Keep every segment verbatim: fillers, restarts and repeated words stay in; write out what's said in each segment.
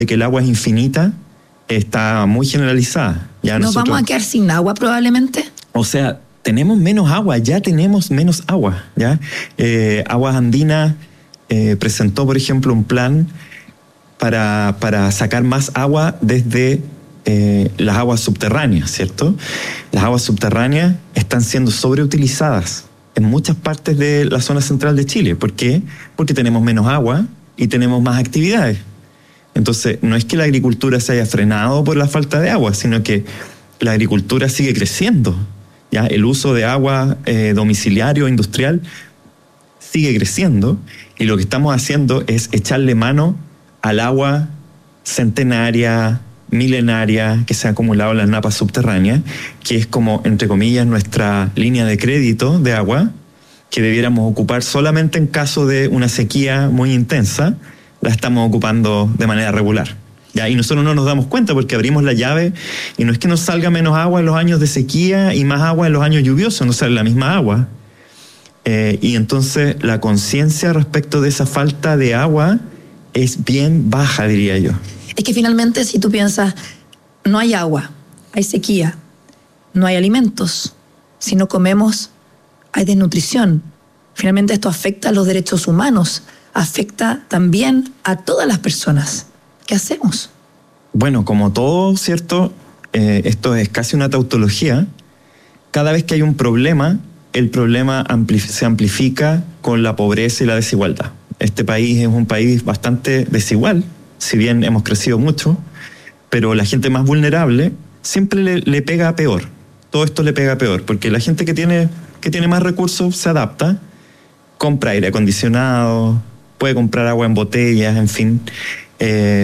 de que el agua es infinita está muy generalizada. Ya ¿Nos nosotros, vamos a quedar sin agua probablemente? O sea, tenemos menos agua, ya tenemos menos agua. ¿Ya? Eh, Aguas Andinas eh, presentó, por ejemplo, un plan para, para sacar más agua desde eh, las aguas subterráneas, ¿cierto? Las aguas subterráneas están siendo sobreutilizadas en muchas partes de la zona central de Chile. ¿Por qué? Porque tenemos menos agua y tenemos más actividades. Entonces, no es que la agricultura se haya frenado por la falta de agua, sino que la agricultura sigue creciendo. ¿Ya? El uso de agua eh, domiciliario, industrial, sigue creciendo, y lo que estamos haciendo es echarle mano al agua centenaria, milenaria, que se ha acumulado en las napas subterráneas, que es como, entre comillas, nuestra línea de crédito de agua, que debiéramos ocupar solamente en caso de una sequía muy intensa. La estamos ocupando de manera regular. ¿Ya? Y nosotros no nos damos cuenta porque abrimos la llave y no es que nos salga menos agua en los años de sequía y más agua en los años lluviosos, nos sale la misma agua. Eh, y entonces la conciencia respecto de esa falta de agua es bien baja, diría yo. Es que finalmente, si tú piensas, no hay agua, hay sequía, no hay alimentos, si no comemos, hay desnutrición. Finalmente esto afecta a los derechos humanos, afecta también a todas las personas. ¿Qué hacemos? Bueno, como todo, ¿cierto? Eh, esto es casi una tautología. Cada vez que hay un problema, el problema ampli- se amplifica con la pobreza y la desigualdad. Este país es un país bastante desigual, si bien hemos crecido mucho, pero la gente más vulnerable siempre le, le pega peor. Todo esto le pega peor, porque la gente que tiene, que tiene más recursos se adapta, compra aire acondicionado, puede comprar agua en botellas, en fin. Eh,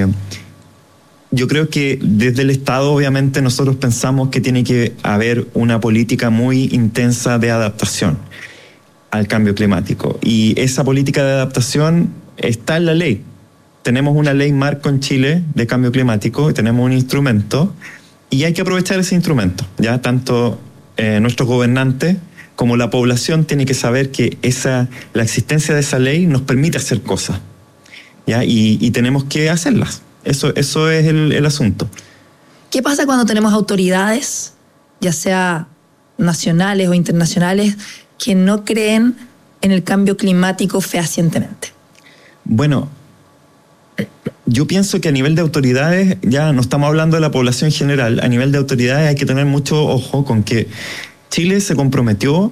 yo creo que desde el Estado, obviamente, nosotros pensamos que tiene que haber una política muy intensa de adaptación al cambio climático. Y esa política de adaptación está en la ley. Tenemos una ley marco en Chile de cambio climático y tenemos un instrumento y hay que aprovechar ese instrumento. Ya tanto eh, nuestros gobernantes como la población tiene que saber que esa, la existencia de esa ley nos permite hacer cosas. ¿Ya? Y, y tenemos que hacerlas. Eso, eso es el, el asunto. ¿Qué pasa cuando tenemos autoridades, ya sea nacionales o internacionales, que no creen en el cambio climático fehacientemente? Bueno, yo pienso que a nivel de autoridades, ya no estamos hablando de la población en general, a nivel de autoridades hay que tener mucho ojo con que Chile se comprometió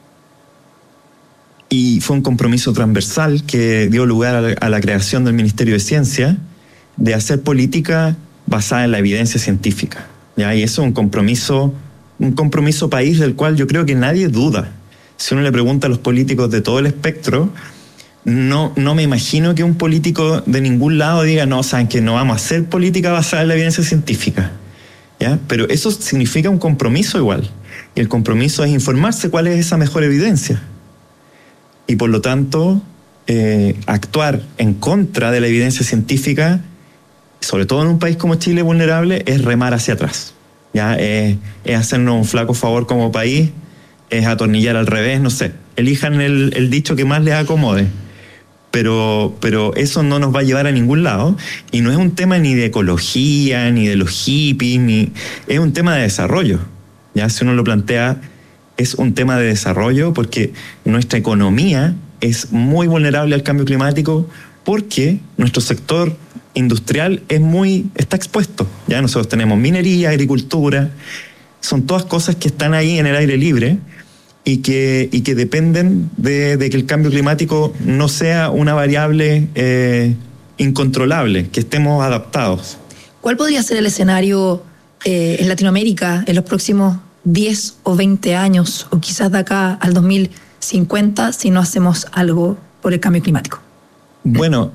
y fue un compromiso transversal que dio lugar a la, a la creación del Ministerio de Ciencia, de hacer política basada en la evidencia científica. ¿Ya? Y eso es un compromiso, un compromiso país del cual yo creo que nadie duda. Si uno le pregunta a los políticos de todo el espectro, no, no me imagino que un político de ningún lado diga, no, saben que no vamos a hacer política basada en la evidencia científica. ¿Ya? Pero eso significa un compromiso igual. Y el compromiso es informarse cuál es esa mejor evidencia. Y por lo tanto, eh, actuar en contra de la evidencia científica, sobre todo en un país como Chile vulnerable, es remar hacia atrás. ¿Ya? Eh, es hacernos un flaco favor como país, es atornillar al revés, no sé. Elijan el, el dicho que más les acomode. Pero, pero eso no nos va a llevar a ningún lado. Y no es un tema ni de ecología, ni de los hippies, ni es un tema de desarrollo. ¿Ya? Si uno lo plantea, es un tema de desarrollo porque nuestra economía es muy vulnerable al cambio climático porque nuestro sector industrial es muy, está expuesto. ¿Ya? Nosotros tenemos minería, agricultura, son todas cosas que están ahí en el aire libre y que, y que dependen de, de que el cambio climático no sea una variable eh, incontrolable, que estemos adaptados. ¿Cuál podría ser el escenario eh, en Latinoamérica en los próximos diez o veinte años, o quizás de acá al dos mil cincuenta, si no hacemos algo por el cambio climático? Bueno,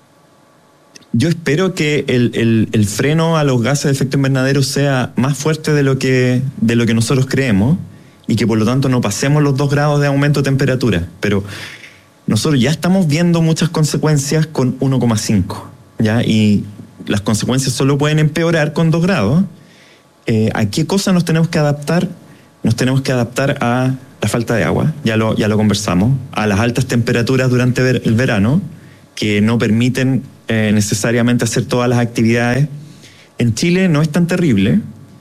yo espero que el, el, el freno a los gases de efecto invernadero sea más fuerte de lo que, de lo que nosotros creemos y que por lo tanto no pasemos los dos grados de aumento de temperatura. Pero nosotros ya estamos viendo muchas consecuencias con uno coma cinco, ¿ya? Y las consecuencias solo pueden empeorar con dos grados. Eh, ¿A qué cosa nos tenemos que adaptar? Nos tenemos que adaptar a la falta de agua, ya lo, ya lo conversamos, a las altas temperaturas durante ver, el verano, que no permiten eh, necesariamente hacer todas las actividades. En Chile no es tan terrible,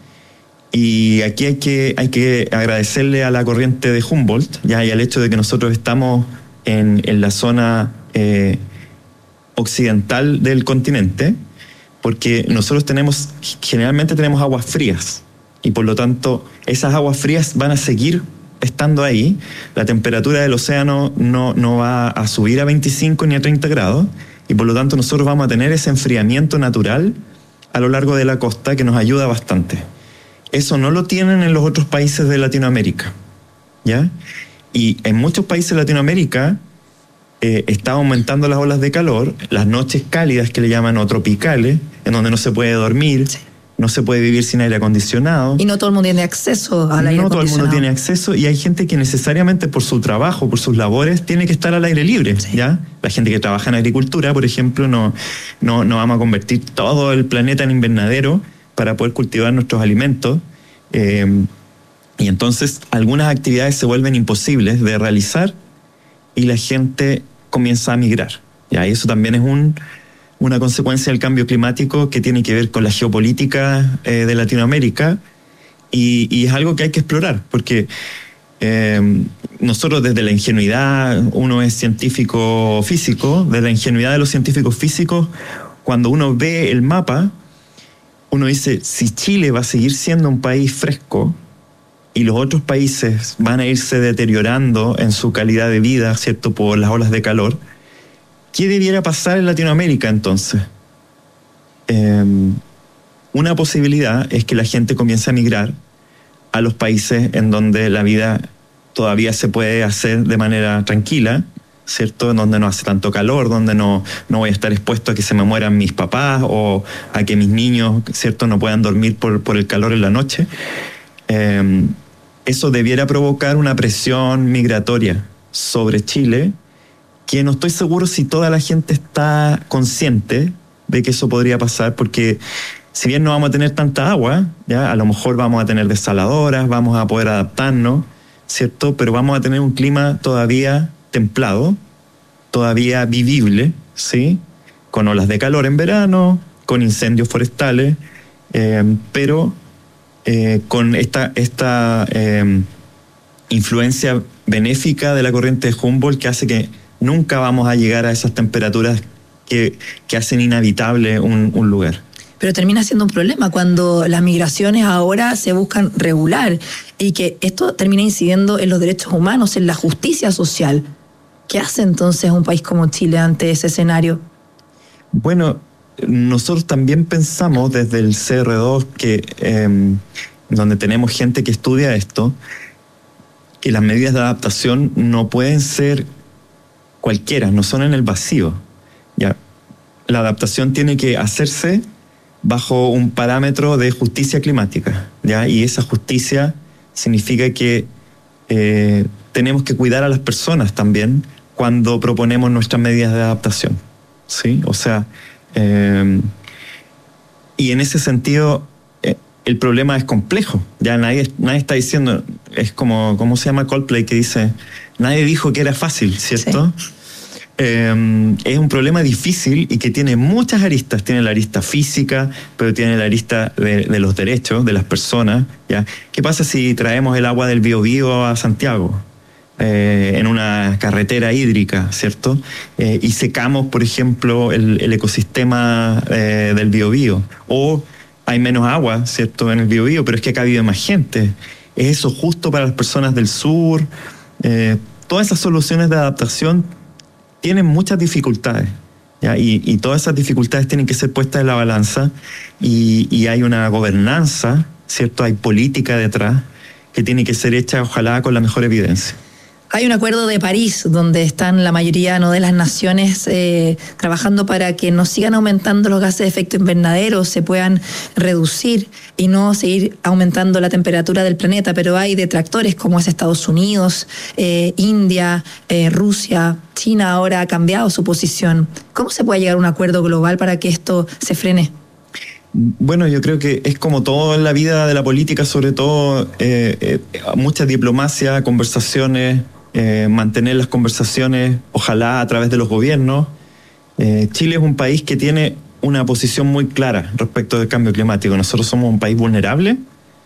y aquí hay que, hay que agradecerle a la corriente de Humboldt, ya, y al hecho de que nosotros estamos en, en la zona eh, occidental del continente, porque nosotros tenemos, generalmente tenemos aguas frías, y por lo tanto esas aguas frías van a seguir estando ahí. La temperatura del océano no, no va a subir a veinticinco ni a treinta grados, y por lo tanto nosotros vamos a tener ese enfriamiento natural a lo largo de la costa que nos ayuda bastante. Eso no lo tienen en los otros países de Latinoamérica, ¿ya? Y en muchos países de Latinoamérica eh, está aumentando las olas de calor, las noches cálidas que le llaman o tropicales, en donde no se puede dormir, sí. No se puede vivir sin aire acondicionado. Y no todo el mundo tiene acceso al aire acondicionado. No todo el mundo tiene acceso, y hay gente que necesariamente por su trabajo, por sus labores, tiene que estar al aire libre, sí. ¿Ya? La gente que trabaja en agricultura, por ejemplo, no, no, no vamos a convertir todo el planeta en invernadero para poder cultivar nuestros alimentos. Eh, y entonces algunas actividades se vuelven imposibles de realizar y la gente comienza a migrar. ¿Ya? Y eso también es un... una consecuencia del cambio climático que tiene que ver con la geopolítica eh, de Latinoamérica, y, y es algo que hay que explorar, porque eh, nosotros desde la ingenuidad, uno es científico físico, desde la ingenuidad de los científicos físicos, cuando uno ve el mapa, uno dice, si Chile va a seguir siendo un país fresco y los otros países van a irse deteriorando en su calidad de vida, ¿cierto?, por las olas de calor, ¿qué debiera pasar en Latinoamérica entonces? Eh, una posibilidad es que la gente comience a migrar a los países en donde la vida todavía se puede hacer de manera tranquila, ¿cierto? En donde no hace tanto calor, donde no, no voy a estar expuesto a que se me mueran mis papás o a que mis niños, ¿cierto?, no puedan dormir por, por el calor en la noche. Eh, eso debiera provocar una presión migratoria sobre Chile, que no estoy seguro si toda la gente está consciente de que eso podría pasar, porque si bien no vamos a tener tanta agua, ya a lo mejor vamos a tener desaladoras, vamos a poder adaptarnos, ¿cierto? Pero vamos a tener un clima todavía templado, todavía vivible, ¿sí? Con olas de calor en verano, con incendios forestales, eh, pero eh, con esta, esta eh, influencia benéfica de la corriente de Humboldt, que hace que nunca vamos a llegar a esas temperaturas que, que hacen inhabitable un, un lugar. Pero termina siendo un problema cuando las migraciones ahora se buscan regular, y que esto termina incidiendo en los derechos humanos, en la justicia social. ¿Qué hace entonces un país como Chile ante ese escenario? Bueno, nosotros también pensamos desde el C R dos, que, eh, donde tenemos gente que estudia esto, que las medidas de adaptación no pueden ser cualquiera, no son en el vacío. Ya, la adaptación tiene que hacerse bajo un parámetro de justicia climática, ¿ya? Y esa justicia significa que eh, tenemos que cuidar a las personas también cuando proponemos nuestras medidas de adaptación, ¿sí? O sea, eh, y en ese sentido eh, el problema es complejo. Ya nadie, nadie está diciendo, es como, ¿cómo se llama Coldplay? Que dice, nadie dijo que era fácil, ¿cierto? Sí. Eh, es un problema difícil y que tiene muchas aristas. Tiene la arista física, pero tiene la arista de, de los derechos de las personas, ¿ya? ¿Qué pasa si traemos el agua del Biobío a Santiago? Eh, en una carretera hídrica, ¿cierto? Eh, y secamos, por ejemplo, el, el ecosistema eh, del Biobío. O hay menos agua, ¿cierto?, en el Biobío, pero es que acá vive más gente. ¿Es eso justo para las personas del sur? Eh, todas esas soluciones de adaptación tienen muchas dificultades, ¿ya? Y, y todas esas dificultades tienen que ser puestas en la balanza, y, y hay una gobernanza, ¿cierto? Hay política detrás que tiene que ser hecha, ojalá, con la mejor evidencia. Hay un acuerdo de París donde están la mayoría, ¿no?, de las naciones eh, trabajando para que no sigan aumentando los gases de efecto invernadero, se puedan reducir y no seguir aumentando la temperatura del planeta. Pero hay detractores como es Estados Unidos, eh, India, eh, Rusia, China ahora ha cambiado su posición. ¿Cómo se puede llegar a un acuerdo global para que esto se frene? Bueno, yo creo que es como todo en la vida de la política, sobre todo eh, eh, mucha diplomacia, conversaciones, eh, mantener las conversaciones, ojalá a través de los gobiernos, Eh, Chile es un país que tiene una posición muy clara respecto del cambio climático. Nosotros somos un país vulnerable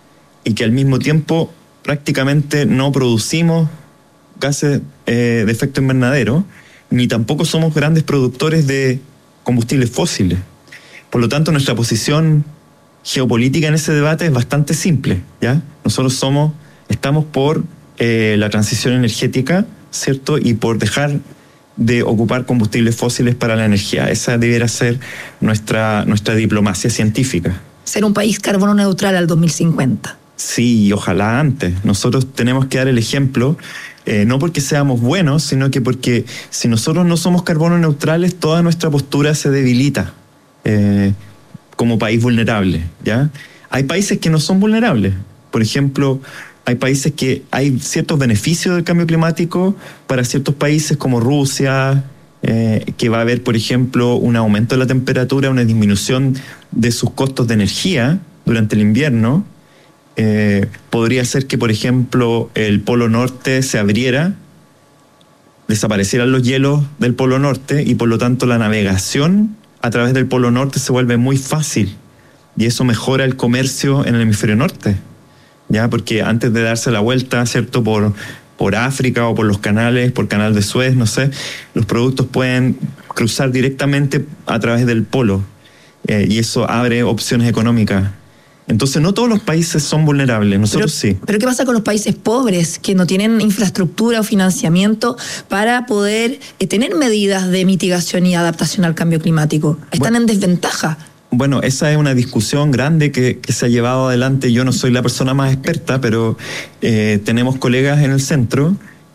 y que al mismo tiempo prácticamente no producimos gases eh, de efecto invernadero, ni tampoco somos grandes productores de combustibles fósiles. Por lo tanto, nuestra posición geopolítica en ese debate es bastante simple, ¿ya? Nosotros somos, estamos por eh, la transición energética, ¿cierto? Y por dejar de ocupar combustibles fósiles para la energía. Esa debiera ser nuestra, nuestra diplomacia científica. Ser un país carbono neutral al dos mil cincuenta. Sí, y ojalá antes. Nosotros tenemos que dar el ejemplo, eh, no porque seamos buenos, sino que porque si nosotros no somos carbono neutrales, toda nuestra postura se debilita eh, como país vulnerable, ¿ya? Hay países que no son vulnerables. Por ejemplo, hay países que hay ciertos beneficios del cambio climático para ciertos países como Rusia, eh, que va a haber, por ejemplo, un aumento de la temperatura, una disminución de sus costos de energía durante el invierno. Eh, podría ser que, por ejemplo, el Polo Norte se abriera, desaparecieran los hielos del Polo Norte y por lo tanto la navegación a través del Polo Norte se vuelve muy fácil y eso mejora el comercio en el hemisferio norte, ¿ya? Porque antes de darse la vuelta, ¿cierto?, por, por África o por los canales, por Canal de Suez, no sé, los productos pueden cruzar directamente a través del polo eh, y eso abre opciones económicas. Entonces no todos los países son vulnerables, nosotros pero, sí. Pero ¿qué pasa con los países pobres que no tienen infraestructura o financiamiento para poder eh, tener medidas de mitigación y adaptación al cambio climático? Están bueno, en desventaja. Bueno, esa es una discusión grande que, que se ha llevado adelante. Yo no soy la persona más experta, pero eh, tenemos colegas en el centro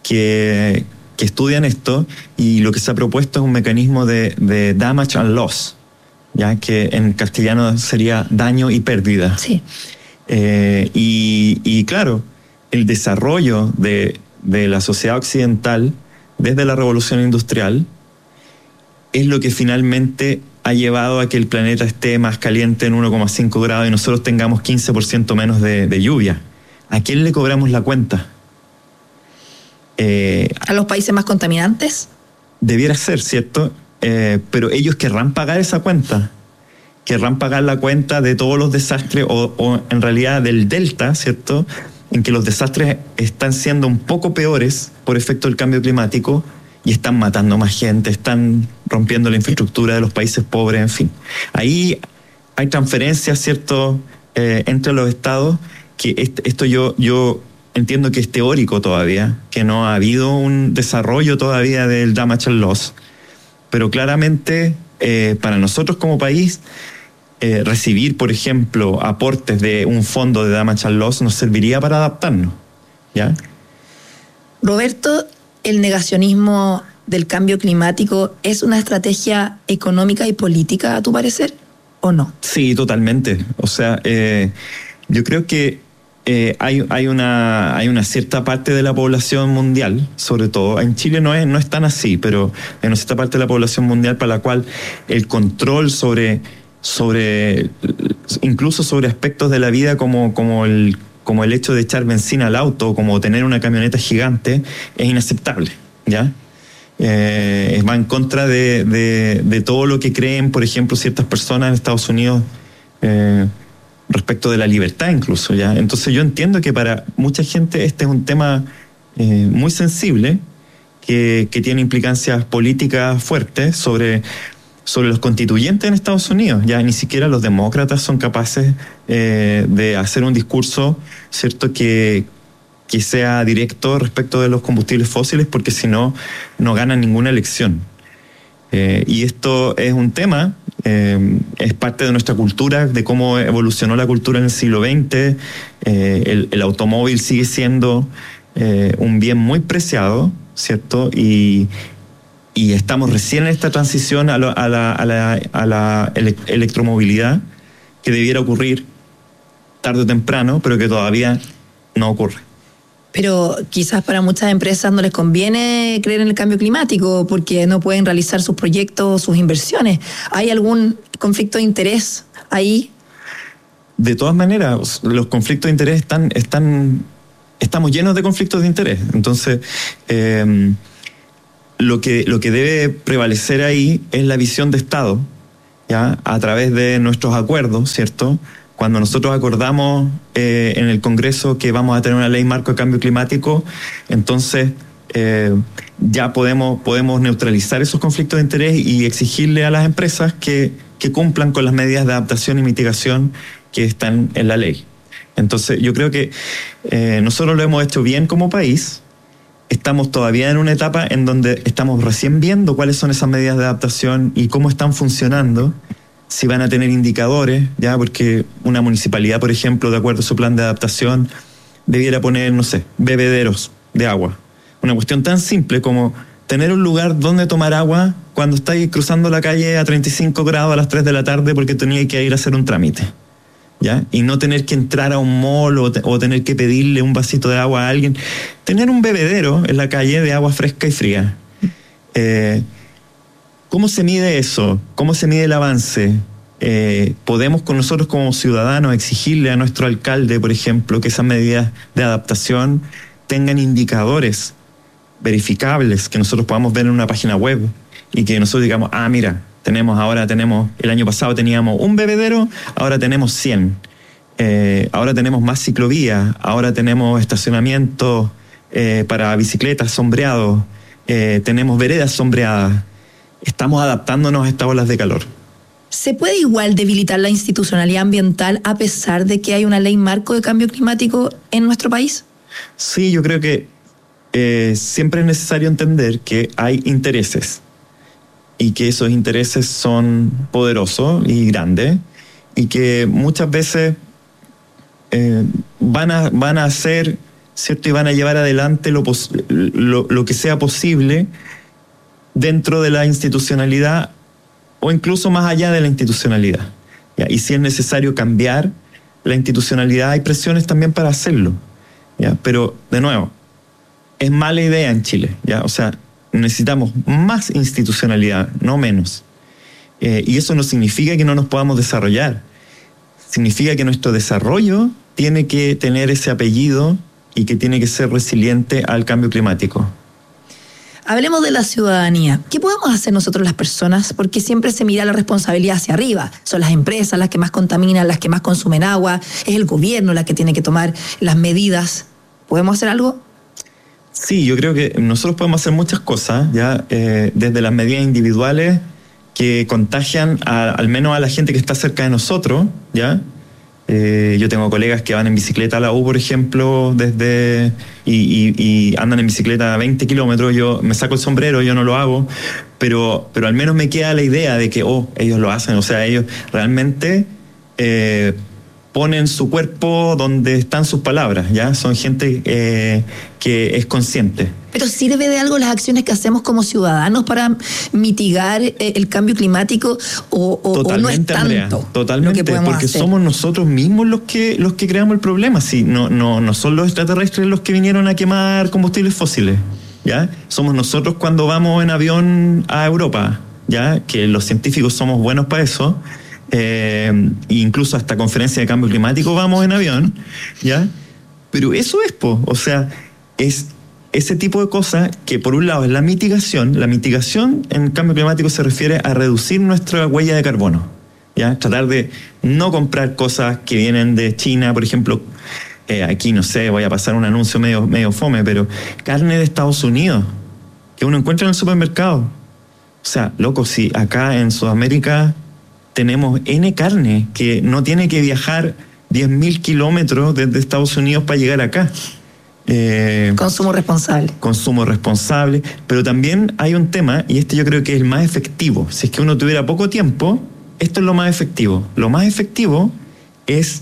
que, que estudian esto y lo que se ha propuesto es un mecanismo de, de damage and loss, ya que en castellano sería daño y pérdida. Sí. Eh, y, y claro, el desarrollo de, de la sociedad occidental desde la revolución industrial es lo que finalmente ha llevado a que el planeta esté más caliente en uno coma cinco grados y nosotros tengamos quince por ciento menos de, de lluvia. ¿A quién le cobramos la cuenta? Eh, ¿A los países más contaminantes? Debiera ser, ¿cierto? Eh, pero ellos querrán pagar esa cuenta, querrán pagar la cuenta de todos los desastres o, o en realidad del delta, ¿cierto? En que los desastres están siendo un poco peores por efecto del cambio climático y están matando más gente, están rompiendo la infraestructura de los países pobres, en fin. Ahí hay transferencias, ¿cierto?, eh, entre los estados, que este, esto yo, yo entiendo que es teórico todavía, que no ha habido un desarrollo todavía del damage and loss. Pero claramente, eh, para nosotros como país, eh, recibir, por ejemplo, aportes de un fondo de damage and loss nos serviría para adaptarnos, ¿ya? Roberto, ¿el negacionismo del cambio climático es una estrategia económica y política, a tu parecer, o no? Sí, totalmente. O sea, eh, yo creo que Eh, hay, hay, una, hay una cierta parte de la población mundial, sobre todo, en Chile no es, no es tan así, pero hay una cierta parte de la población mundial para la cual el control sobre, sobre incluso sobre aspectos de la vida como, como, el, como el hecho de echar benzina al auto, como tener una camioneta gigante, es inaceptable, ¿ya? Eh, va en contra de, de, de todo lo que creen, por ejemplo, ciertas personas en Estados Unidos, eh, respecto de la libertad incluso, ¿ya? Entonces yo entiendo que para mucha gente este es un tema eh, muy sensible, que, que tiene implicancias políticas fuertes sobre, sobre los constituyentes en Estados Unidos. Ya ni siquiera los demócratas son capaces eh, de hacer un discurso, ¿cierto?, que, que sea directo respecto de los combustibles fósiles, porque si no, no ganan ninguna elección. Eh, y esto es un tema, eh, es parte de nuestra cultura, de cómo evolucionó la cultura en el siglo veinte. Eh, el, el automóvil sigue siendo eh, un bien muy preciado, ¿cierto? Y, y estamos recién en esta transición a, lo, a la, a la, a la ele- electromovilidad, que debiera ocurrir tarde o temprano, pero que todavía no ocurre. Pero quizás para muchas empresas no les conviene creer en el cambio climático porque no pueden realizar sus proyectos, sus inversiones. ¿Hay algún conflicto de interés ahí? De todas maneras, los conflictos de interés están, están, estamos llenos de conflictos de interés. Entonces, eh, lo que, lo que debe prevalecer ahí es la visión de Estado, ¿ya? A través de nuestros acuerdos, ¿cierto? Cuando nosotros acordamos eh, en el Congreso que vamos a tener una ley marco de cambio climático, entonces eh, ya podemos, podemos neutralizar esos conflictos de interés y exigirle a las empresas que, que cumplan con las medidas de adaptación y mitigación que están en la ley. Entonces yo creo que eh, nosotros lo hemos hecho bien como país. Estamos todavía en una etapa en donde estamos recién viendo cuáles son esas medidas de adaptación y cómo están funcionando, si van a tener indicadores, ya, porque una municipalidad, por ejemplo, de acuerdo a su plan de adaptación, debiera poner, no sé, bebederos de agua. Una cuestión tan simple como tener un lugar donde tomar agua cuando estáis cruzando la calle a treinta y cinco grados a las tres de la tarde porque teníais que ir a hacer un trámite, ¿ya? Y no tener que entrar a un mall o, te, o tener que pedirle un vasito de agua a alguien. Tener un bebedero en la calle de agua fresca y fría. Eh, ¿Cómo se mide eso? ¿Cómo se mide el avance? Eh, ¿Podemos con nosotros como ciudadanos exigirle a nuestro alcalde, por ejemplo, que esas medidas de adaptación tengan indicadores verificables que nosotros podamos ver en una página web y que nosotros digamos, ah, mira, tenemos ahora, tenemos, el año pasado teníamos un bebedero, ahora tenemos cien. Eh, ahora tenemos más ciclovías, ahora tenemos estacionamientos eh, para bicicletas sombreados, eh, tenemos veredas sombreadas. Estamos adaptándonos a estas olas de calor. ¿Se puede igual debilitar la institucionalidad ambiental a pesar de que hay una ley marco de cambio climático en nuestro país? Sí, yo creo que eh, siempre es necesario entender que hay intereses y que esos intereses son poderosos y grandes y que muchas veces eh, van a, van a hacer, ¿cierto? Y van a llevar adelante lo, pos- lo, lo que sea posible dentro de la institucionalidad o incluso más allá de la institucionalidad. ¿Ya? Y si es necesario cambiar la institucionalidad, hay presiones también para hacerlo. ¿Ya? Pero, de nuevo, es mala idea en Chile. ¿Ya? O sea, necesitamos más institucionalidad, no menos. Eh, y eso no significa que no nos podamos desarrollar. Significa que nuestro desarrollo tiene que tener ese apellido y que tiene que ser resiliente al cambio climático. Hablemos de la ciudadanía. ¿Qué podemos hacer nosotros las personas? Porque siempre se mira la responsabilidad hacia arriba. Son las empresas las que más contaminan, las que más consumen agua. Es el gobierno la que tiene que tomar las medidas. ¿Podemos hacer algo? Sí, yo creo que nosotros podemos hacer muchas cosas, ya eh, desde las medidas individuales que contagian a, al menos a la gente que está cerca de nosotros, ya. Eh, yo tengo colegas que van en bicicleta a la U, por ejemplo, desde y, y, y andan en bicicleta a veinte kilómetros. Yo me saco el sombrero, yo no lo hago, pero, pero al menos me queda la idea de que, oh, ellos lo hacen. O sea, ellos realmente eh, ponen su cuerpo donde están sus palabras, ¿ya? Son gente eh, que es consciente. Pero ¿sirve de algo las acciones que hacemos como ciudadanos para mitigar el cambio climático o, o, totalmente, o no es tanto? Andrea, totalmente, lo que podemos porque hacer? somos nosotros mismos los que los que creamos el problema. Sí, no, no, no son los extraterrestres los que vinieron a quemar combustibles fósiles, ¿ya? Somos nosotros cuando vamos en avión a Europa, ¿ya? Que los científicos somos buenos para eso. Eh, incluso hasta conferencia de cambio climático vamos en avión, ¿ya? Pero eso es, po, o sea, es ese tipo de cosas que por un lado es la mitigación. La mitigación en cambio climático se refiere a reducir nuestra huella de carbono, ¿ya? Tratar de no comprar cosas que vienen de China, por ejemplo, eh, aquí no sé, voy a pasar un anuncio medio, medio fome, pero carne de Estados Unidos que uno encuentra en el supermercado. O sea, loco, si acá en Sudamérica tenemos N carne que no tiene que viajar diez mil kilómetros desde Estados Unidos para llegar acá. Eh, consumo responsable. Consumo responsable, pero también hay un tema, y este yo creo que es el más efectivo. Si es que uno tuviera poco tiempo, esto es lo más efectivo. Lo más efectivo es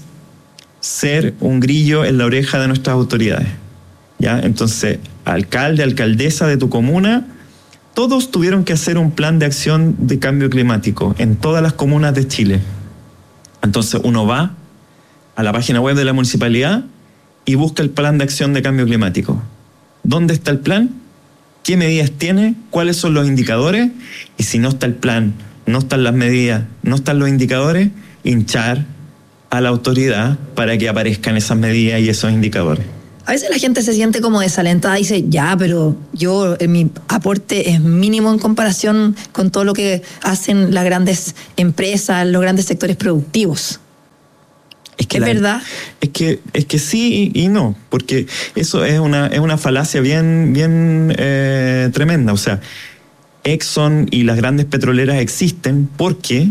ser un grillo en la oreja de nuestras autoridades, ¿ya? Entonces, alcalde, alcaldesa de tu comuna, todos tuvieron que hacer un plan de acción de cambio climático en todas las comunas de Chile. Entonces uno va a la página web de la municipalidad y busca el plan de acción de cambio climático. ¿Dónde está el plan? ¿Qué medidas tiene? ¿Cuáles son los indicadores? Y si no está el plan, no están las medidas, no están los indicadores, hinchar a la autoridad para que aparezcan esas medidas y esos indicadores. A veces la gente se siente como desalentada y dice, ya, pero yo, eh, mi aporte es mínimo en comparación con todo lo que hacen las grandes empresas, los grandes sectores productivos. Es, que ¿Es la, verdad? Es que, es que sí y, y no, porque eso es una, es una falacia bien, bien eh, tremenda. O sea, Exxon y las grandes petroleras existen porque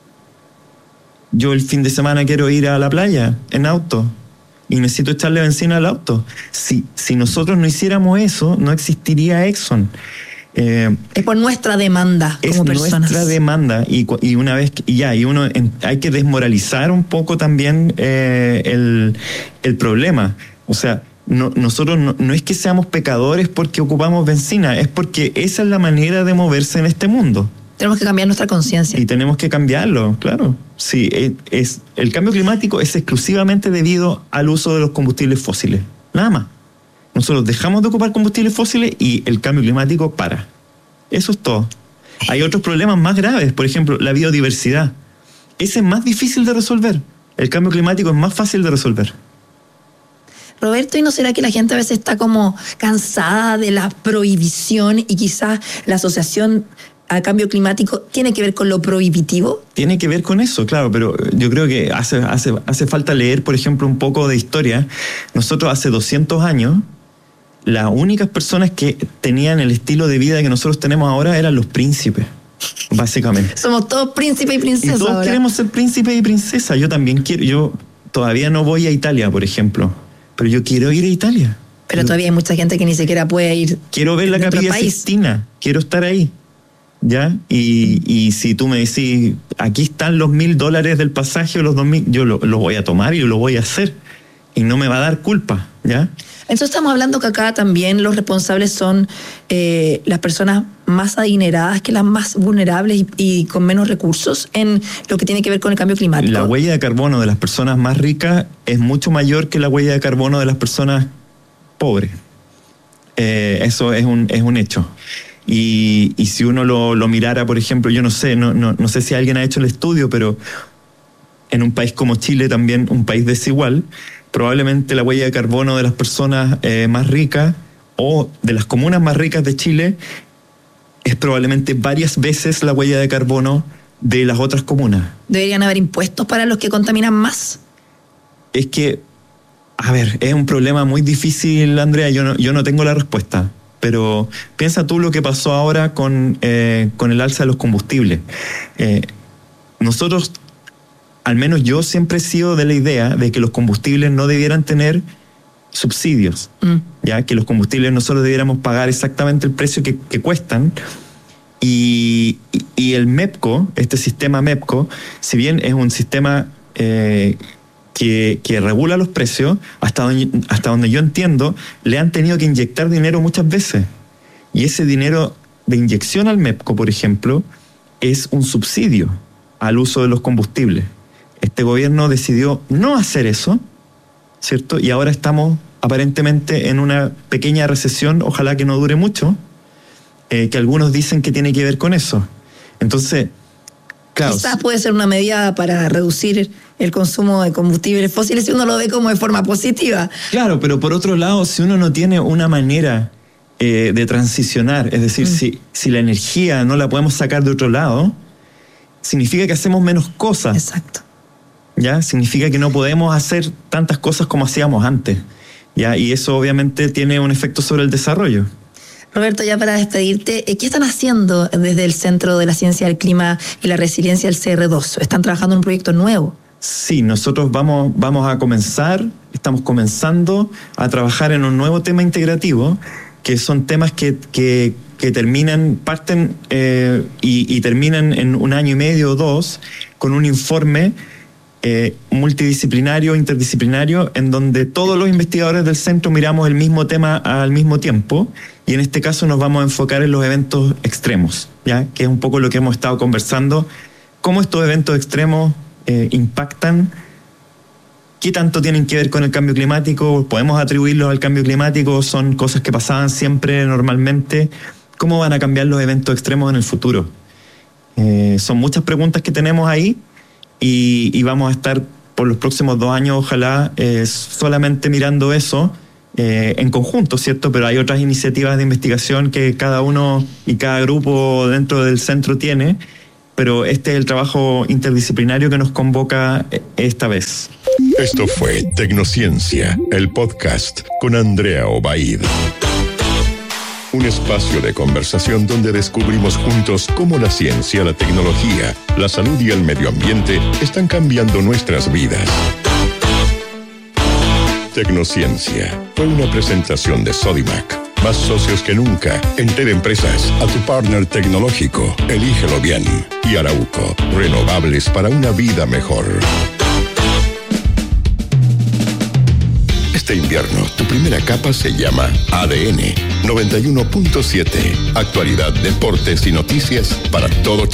yo el fin de semana quiero ir a la playa en auto y necesito echarle benzina al auto. Si, si nosotros no hiciéramos eso, no existiría Exxon. Eh, es por nuestra demanda como es personas. Es nuestra demanda y, y una vez que, y ya, y uno en, hay que desmoralizar un poco también eh, el, el problema. O sea, no, nosotros no, no es que seamos pecadores porque ocupamos benzina, es porque esa es la manera de moverse en este mundo. Tenemos que cambiar nuestra conciencia. Y tenemos que cambiarlo, claro. Sí, es, es, el cambio climático es exclusivamente debido al uso de los combustibles fósiles. Nada más. Nosotros dejamos de ocupar combustibles fósiles y el cambio climático para. Eso es todo. Hay otros problemas más graves, por ejemplo, la biodiversidad. Ese es más difícil de resolver. El cambio climático es más fácil de resolver. Roberto, ¿y no será que la gente a veces está como cansada de la prohibición y quizás la asociación al cambio climático tiene que ver con lo prohibitivo? Tiene que ver con eso, claro, pero yo creo que hace, hace, hace falta leer, por ejemplo, un poco de historia. Nosotros hace doscientos años, las únicas personas que tenían el estilo de vida que nosotros tenemos ahora eran los príncipes, básicamente. Somos todos príncipes y princesas. Y todos ahora queremos ser príncipes y princesas. Yo también quiero, yo todavía no voy a Italia, por ejemplo, pero yo quiero ir a Italia. Pero yo, todavía hay mucha gente que ni siquiera puede ir. Quiero ver la Capilla Sixtina, quiero estar ahí. ¿Ya? Y, y si tú me decís, aquí están los mil dólares del pasaje o los dos mil, yo lo, lo voy a tomar y lo voy a hacer. Y no me va a dar culpa, ¿ya? Entonces estamos hablando que acá también los responsables son eh, las personas más adineradas que las más vulnerables y, y con menos recursos en lo que tiene que ver con el cambio climático. La huella de carbono de las personas más ricas es mucho mayor que la huella de carbono de las personas pobres. Eh, eso es un, es un hecho. Y, y si uno lo, lo mirara, por ejemplo, yo no sé, no, no, no sé si alguien ha hecho el estudio, pero en un país como Chile, también un país desigual, probablemente la huella de carbono de las personas eh, más ricas o de las comunas más ricas de Chile es probablemente varias veces la huella de carbono de las otras comunas. ¿Deberían haber impuestos para los que contaminan más? Es que, a ver, es un problema muy difícil, Andrea, yo no, yo no tengo la respuesta. Pero piensa tú lo que pasó ahora con, eh, con el alza de los combustibles. Eh, nosotros, al menos yo siempre he sido de la idea de que los combustibles no debieran tener subsidios, mm. ya que los combustibles nosotros debiéramos pagar exactamente el precio que, que cuestan. Y, y el MEPCO, este sistema MEPCO, si bien es un sistema eh, Que, que regula los precios, hasta donde, hasta donde yo entiendo, le han tenido que inyectar dinero muchas veces. Y ese dinero de inyección al MEPCO, por ejemplo, es un subsidio al uso de los combustibles. Este gobierno decidió no hacer eso, ¿cierto? Y ahora estamos aparentemente en una pequeña recesión, ojalá que no dure mucho, eh, que algunos dicen que tiene que ver con eso. Entonces, claro, quizás puede ser una medida para reducir el consumo de combustibles fósiles si uno lo ve como de forma positiva. Claro, pero por otro lado, si uno no tiene una manera eh, de transicionar, es decir, mm. si, si la energía no la podemos sacar de otro lado, significa que hacemos menos cosas. Exacto. ¿Ya? Significa que no podemos hacer tantas cosas como hacíamos antes. ¿Ya? Y eso obviamente tiene un efecto sobre el desarrollo. Roberto, ya para despedirte, ¿qué están haciendo desde el Centro de la Ciencia del Clima y la Resiliencia del C R dos? ¿Están trabajando en un proyecto nuevo? Sí, nosotros vamos, vamos a comenzar, estamos comenzando a trabajar en un nuevo tema integrativo, que son temas que, que, que terminan, parten eh, y, y terminan en un año y medio o dos, con un informe eh, multidisciplinario, interdisciplinario, en donde todos los investigadores del centro miramos el mismo tema al mismo tiempo, y en este caso nos vamos a enfocar en los eventos extremos, ¿ya? Que es un poco lo que hemos estado conversando, cómo estos eventos extremos Eh, impactan, qué tanto tienen que ver con el cambio climático, podemos atribuirlos al cambio climático, son cosas que pasaban siempre normalmente, cómo van a cambiar los eventos extremos en el futuro. Eh, son muchas preguntas que tenemos ahí y, y vamos a estar por los próximos dos años, ojalá, eh, solamente mirando eso eh, en conjunto, ¿cierto? Pero hay otras iniciativas de investigación que cada uno y cada grupo dentro del centro tiene, pero este es el trabajo interdisciplinario que nos convoca esta vez. Esto fue Tecnociencia, el podcast con Andrea Obaid. Un espacio de conversación donde descubrimos juntos cómo la ciencia, la tecnología, la salud y el medio ambiente están cambiando nuestras vidas. Tecnociencia fue una presentación de Sodimac. Más socios que nunca. En T E D Empresas, a tu partner tecnológico. Elígelo bien. Y Arauco, renovables para una vida mejor. Este invierno, tu primera capa se llama A D N noventa y uno punto siete. Actualidad, deportes y noticias para todo Chile.